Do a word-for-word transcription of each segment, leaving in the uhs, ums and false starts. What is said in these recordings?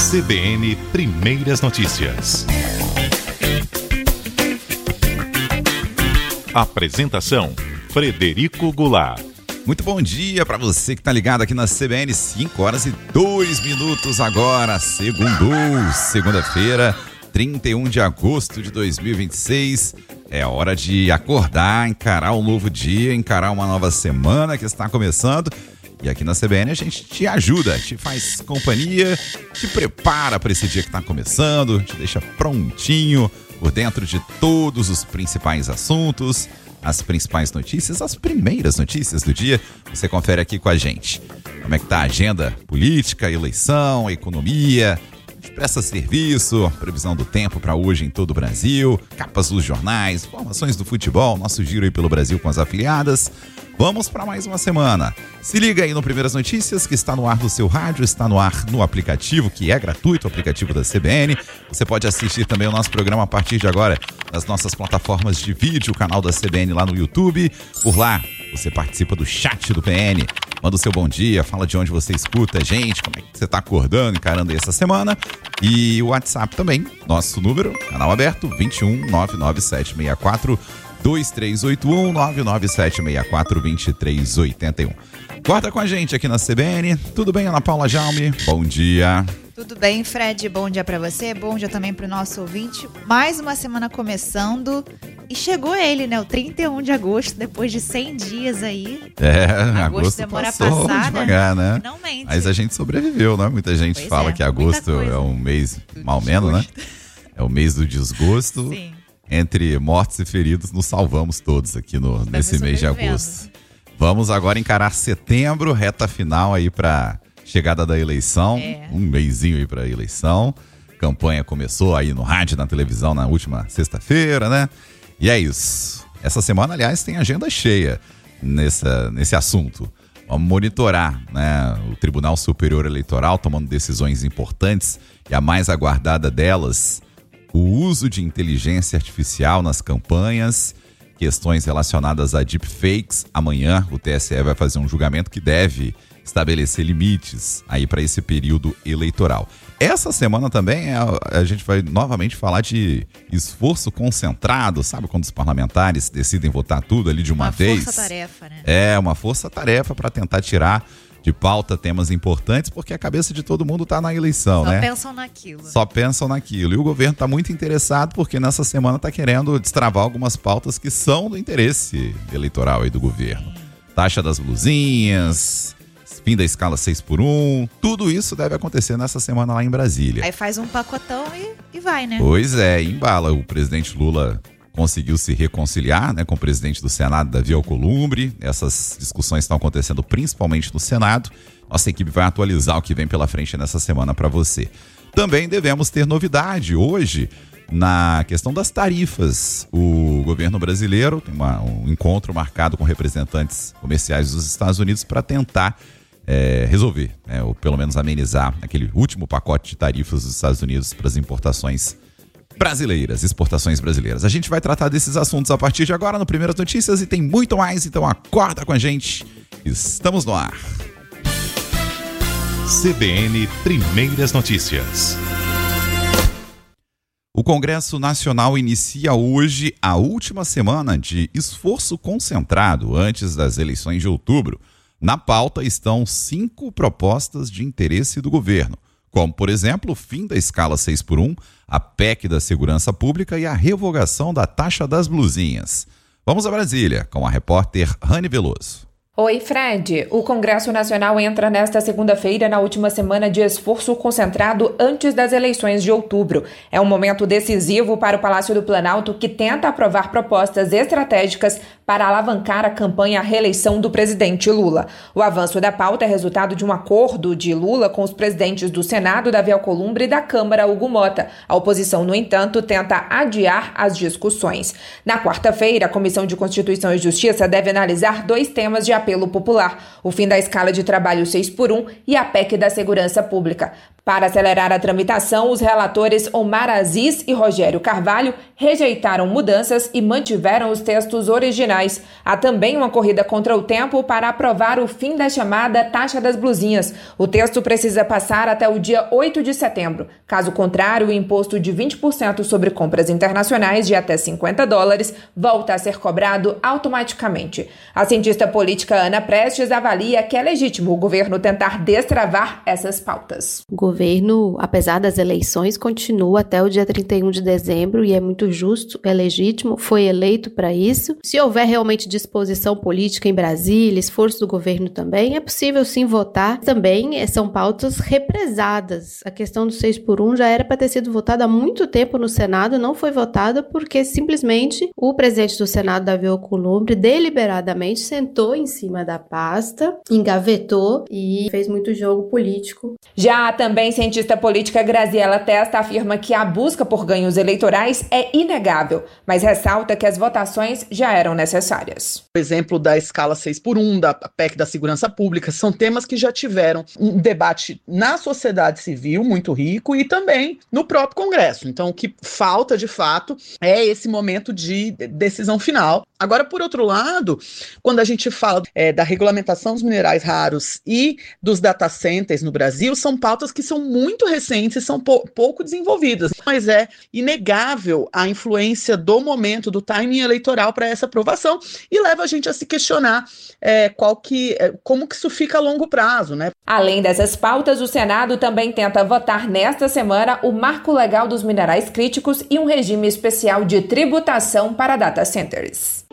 C B N Primeiras Notícias. Apresentação: Frederico Goulart. Muito bom dia para você que tá ligado aqui na C B N, cinco horas e dois minutos agora, segundou, segunda-feira, trinta e um de agosto de dois mil e vinte e seis. É hora de acordar, encarar um novo dia, encarar uma nova semana que está começando. E aqui na C B N a gente te ajuda, te faz companhia, te prepara para esse dia que está começando, te deixa prontinho por dentro de todos os principais assuntos, as principais notícias, as primeiras notícias do dia. Você confere aqui com a gente. Como é que tá a agenda política, eleição, economia? A gente presta serviço, previsão do tempo para hoje em todo o Brasil, capas dos jornais, informações do futebol, nosso giro aí pelo Brasil com as afiliadas. Vamos para mais uma semana. Se liga aí no Primeiras Notícias, que está no ar do seu rádio, está no ar no aplicativo, que é gratuito, o aplicativo da C B N. Você pode assistir também o nosso programa a partir de agora nas nossas plataformas de vídeo, o canal da C B N lá no YouTube. Por lá, você participa do chat do P N, manda o seu bom dia, fala de onde você escuta a gente, como é que você está acordando, encarando aí essa semana. E o WhatsApp também, nosso número, canal aberto, vinte e um, nove nove sete seis quatro, dois três oito um, nove nove sete seis quatro, dois três oito um. Acorda com a gente aqui na C B N. Tudo bem, Ana Paula Jaume? Bom dia. Tudo bem, Fred? Bom dia pra você, bom dia também pro nosso ouvinte. Mais uma semana começando e chegou ele, né? O trinta e um de agosto, depois de cem dias aí. É, agosto, agosto demora passou a passar, devagar, né? Finalmente. Mas a gente sobreviveu, né? Muita gente Pois fala é, que agosto muita coisa. é um mês mal menos, né? É o mês do desgosto. Sim. Entre mortos e feridos, nos salvamos todos aqui no, nesse mês de agosto. Vamos agora encarar setembro, reta final aí para chegada da eleição. É. Um mêsinho aí para eleição. Campanha começou aí no rádio, na televisão na última sexta-feira, né? E é isso. Essa semana, aliás, tem agenda cheia nessa, nesse assunto. Vamos monitorar, né, o Tribunal Superior Eleitoral tomando decisões importantes e a mais aguardada delas, o uso de inteligência artificial nas campanhas, questões relacionadas a deepfakes. Amanhã o T S E vai fazer um julgamento que deve estabelecer limites aí para esse período eleitoral. Essa semana também a, a gente vai novamente falar de esforço concentrado, sabe? Quando os parlamentares decidem votar tudo ali de uma, uma vez. Uma força-tarefa, né? É, uma força-tarefa para tentar tirar de pauta temas importantes, porque a cabeça de todo mundo está na eleição, Só né? Só pensam naquilo. Só pensam naquilo. E o governo está muito interessado porque nessa semana está querendo destravar algumas pautas que são do interesse eleitoral aí do governo. Taxa das blusinhas, fim da escala seis por um, tudo isso deve acontecer nessa semana lá em Brasília. Aí faz um pacotão e, e vai, né? Pois é, embala. O presidente Lula conseguiu se reconciliar, né, com o presidente do Senado, Davi Alcolumbre. Essas discussões estão acontecendo principalmente no Senado. Nossa equipe vai atualizar o que vem pela frente nessa semana para você. Também devemos ter novidade hoje na questão das tarifas. O governo brasileiro tem uma, um encontro marcado com representantes comerciais dos Estados Unidos para tentar é, resolver, né, ou pelo menos amenizar aquele último pacote de tarifas dos Estados Unidos para as importações brasileiras, exportações brasileiras. A gente vai tratar desses assuntos a partir de agora no Primeiras Notícias e tem muito mais, então acorda com a gente. Estamos no ar. C B N Primeiras Notícias. O Congresso Nacional inicia hoje a última semana de esforço concentrado antes das eleições de outubro. Na pauta estão cinco propostas de interesse do governo, como, por exemplo, o fim da escala seis por um, a P E C da Segurança Pública e a revogação da taxa das blusinhas. Vamos a Brasília com a repórter Rani Veloso. Oi, Fred. O Congresso Nacional entra nesta segunda-feira na última semana de esforço concentrado antes das eleições de outubro. É um momento decisivo para o Palácio do Planalto, que tenta aprovar propostas estratégicas para alavancar a campanha à reeleição do presidente Lula. O avanço da pauta é resultado de um acordo de Lula com os presidentes do Senado, Davi Alcolumbre, e da Câmara, Hugo Mota. A oposição, no entanto, tenta adiar as discussões. Na quarta-feira, a Comissão de Constituição e Justiça deve analisar dois temas de apelo popular, o fim da escala de trabalho seis por um e a P E C da Segurança Pública. Para acelerar a tramitação, os relatores Omar Aziz e Rogério Carvalho rejeitaram mudanças e mantiveram os textos originais. Há também uma corrida contra o tempo para aprovar o fim da chamada taxa das blusinhas. O texto precisa passar até o dia oito de setembro. Caso contrário, o imposto de vinte por cento sobre compras internacionais de até cinquenta dólares volta a ser cobrado automaticamente. A cientista política Ana Prestes avalia que é legítimo o governo tentar destravar essas pautas. O governo, apesar das eleições, continua até o dia trinta e um de dezembro e é muito justo, é legítimo, foi eleito para isso. Se houver realmente disposição política em Brasília, esforço do governo também, é possível sim votar. Também são pautas represadas. A questão do seis por um já era para ter sido votada há muito tempo no Senado, não foi votada porque simplesmente o presidente do Senado, Davi Alcolumbre, deliberadamente sentou em cima da pasta, engavetou e fez muito jogo político. Já também a cientista política Graziela Testa afirma que a busca por ganhos eleitorais é inegável, mas ressalta que as votações já eram necessárias. O exemplo da escala seis por um, da P E C da Segurança Pública, são temas que já tiveram um debate na sociedade civil muito rico e também no próprio Congresso. Então, o que falta, de fato, é esse momento de decisão final. Agora, por outro lado, quando a gente fala é, da regulamentação dos minerais raros e dos data centers no Brasil, são pautas que são muito recentes e são pou- pouco desenvolvidas. Mas é inegável a influência do momento, do timing eleitoral para essa aprovação e leva a gente a se questionar é, qual que, é, como que isso fica a longo prazo, né? Além dessas pautas, o Senado também tenta votar nesta semana o Marco Legal dos Minerais Críticos e um regime especial de tributação para data centers.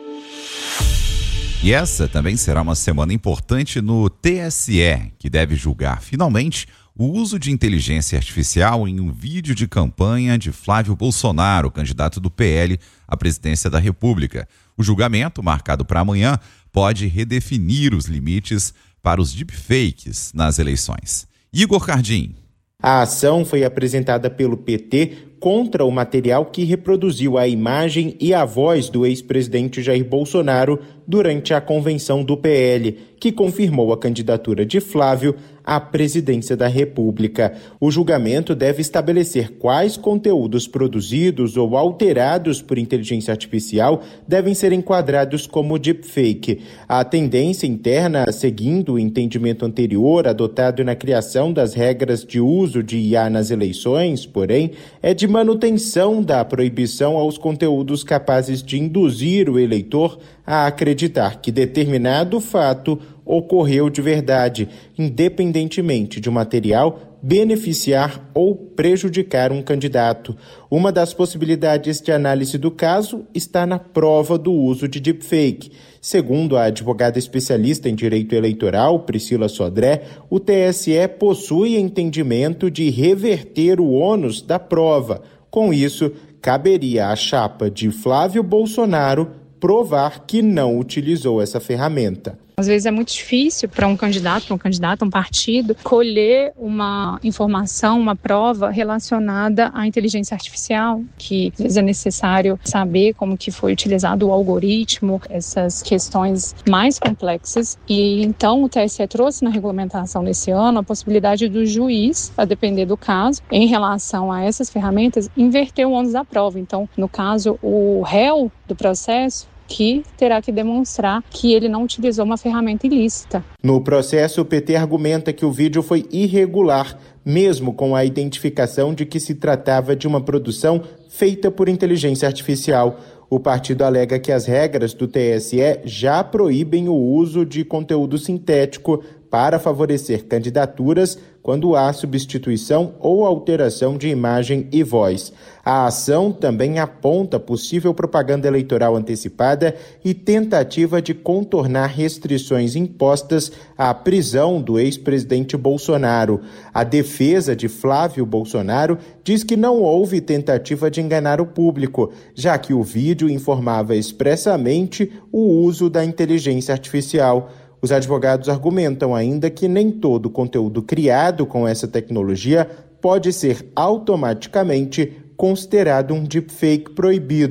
E essa também será uma semana importante no T S E, que deve julgar finalmente o uso de inteligência artificial em um vídeo de campanha de Flávio Bolsonaro, candidato do P L à presidência da República. O julgamento, marcado para amanhã, pode redefinir os limites para os deepfakes nas eleições. Igor Cardim. A ação foi apresentada pelo P T contra o material que reproduziu a imagem e a voz do ex-presidente Jair Bolsonaro durante a convenção do P L, que confirmou a candidatura de Flávio à presidência da República. O julgamento deve estabelecer quais conteúdos produzidos ou alterados por inteligência artificial devem ser enquadrados como deepfake. A tendência interna, seguindo o entendimento anterior adotado na criação das regras de uso de I A nas eleições, porém, é de manutenção da proibição aos conteúdos capazes de induzir o eleitor a acreditar que determinado fato ocorreu de verdade, independentemente de o material beneficiar ou prejudicar um candidato. Uma das possibilidades de análise do caso está na prova do uso de deepfake. Segundo a advogada especialista em direito eleitoral, Priscila Sodré, o T S E possui entendimento de reverter o ônus da prova. Com isso, caberia à chapa de Flávio Bolsonaro provar que não utilizou essa ferramenta. Às vezes é muito difícil para um candidato, para um candidato, um partido, colher uma informação, uma prova relacionada à inteligência artificial, que às vezes é necessário saber como que foi utilizado o algoritmo, essas questões mais complexas. E então o T S E trouxe na regulamentação desse ano a possibilidade do juiz, a depender do caso, em relação a essas ferramentas, inverter o ônus da prova. Então, no caso, o réu do processo que terá que demonstrar que ele não utilizou uma ferramenta ilícita. No processo, o P T argumenta que o vídeo foi irregular, mesmo com a identificação de que se tratava de uma produção feita por inteligência artificial. O partido alega que as regras do T S E já proíbem o uso de conteúdo sintético para favorecer candidaturas quando há substituição ou alteração de imagem e voz. A ação também aponta possível propaganda eleitoral antecipada e tentativa de contornar restrições impostas à prisão do ex-presidente Bolsonaro. A defesa de Flávio Bolsonaro diz que não houve tentativa de enganar o público, já que o vídeo informava expressamente o uso da inteligência artificial. Os advogados argumentam ainda que nem todo conteúdo criado com essa tecnologia pode ser automaticamente considerado um deepfake proibido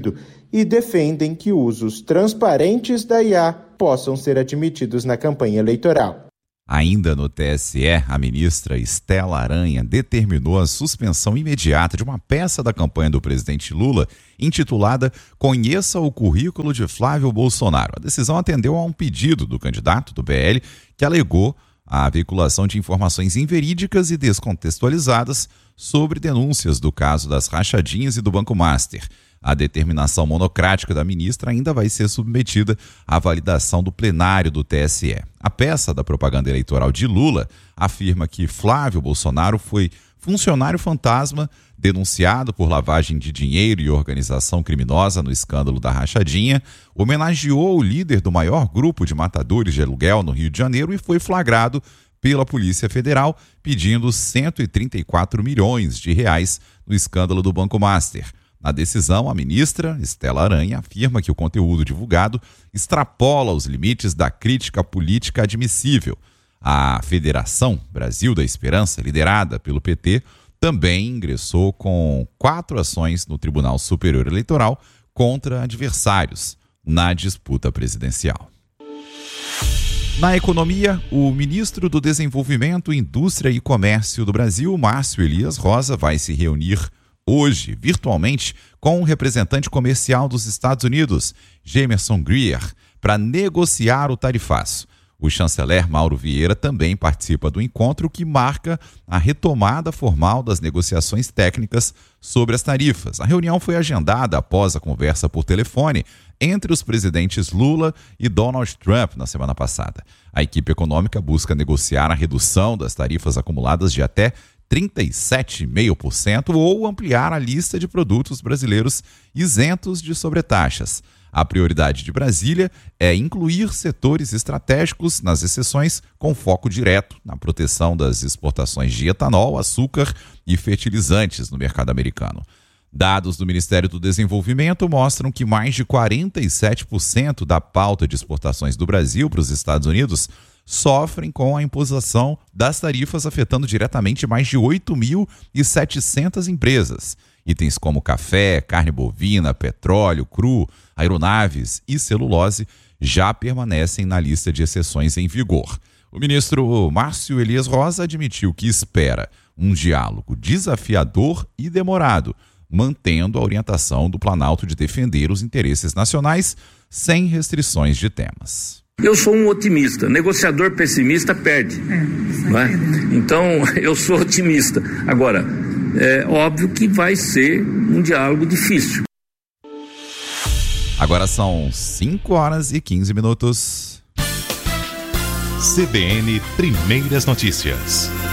e defendem que usos transparentes da I A possam ser admitidos na campanha eleitoral. Ainda no T S E, a ministra Estela Aranha determinou a suspensão imediata de uma peça da campanha do presidente Lula, intitulada Conheça o Currículo de Flávio Bolsonaro. A decisão atendeu a um pedido do candidato do P L, que alegou a veiculação de informações inverídicas e descontextualizadas sobre denúncias do caso das rachadinhas e do Banco Master. A determinação monocrática da ministra ainda vai ser submetida à validação do plenário do T S E. A peça da propaganda eleitoral de Lula afirma que Flávio Bolsonaro foi funcionário fantasma denunciado por lavagem de dinheiro e organização criminosa no escândalo da rachadinha, homenageou o líder do maior grupo de matadores de aluguel no Rio de Janeiro e foi flagrado pela Polícia Federal pedindo cento e trinta e quatro milhões de reais no escândalo do Banco Master. Na decisão, a ministra Estela Aranha afirma que o conteúdo divulgado extrapola os limites da crítica política admissível. A Federação Brasil da Esperança, liderada pelo P T, também ingressou com quatro ações no Tribunal Superior Eleitoral contra adversários na disputa presidencial. Na economia, o ministro do Desenvolvimento, Indústria e Comércio do Brasil, Márcio Elias Rosa, vai se reunir hoje, virtualmente, com o representante comercial dos Estados Unidos, Jameson Greer, para negociar o tarifaço. O chanceler Mauro Vieira também participa do encontro, que marca a retomada formal das negociações técnicas sobre as tarifas. A reunião foi agendada após a conversa por telefone entre os presidentes Lula e Donald Trump na semana passada. A equipe econômica busca negociar a redução das tarifas acumuladas de até trinta e sete vírgula cinco por cento ou ampliar a lista de produtos brasileiros isentos de sobretaxas. A prioridade de Brasília é incluir setores estratégicos nas exceções com foco direto na proteção das exportações de etanol, açúcar e fertilizantes no mercado americano. Dados do Ministério do Desenvolvimento mostram que mais de quarenta e sete por cento da pauta de exportações do Brasil para os Estados Unidos sofrem com a imposição das tarifas, afetando diretamente mais de oito mil e setecentas empresas. Itens como café, carne bovina, petróleo cru, aeronaves e celulose já permanecem na lista de exceções em vigor. O ministro Márcio Elias Rosa admitiu que espera um diálogo desafiador e demorado, mantendo a orientação do Planalto de defender os interesses nacionais sem restrições de temas. Eu sou um otimista, negociador pessimista perde, é, não é? Então eu sou otimista. Agora, é óbvio que vai ser um diálogo difícil. Agora são cinco horas e quinze minutos. C B N Primeiras Notícias.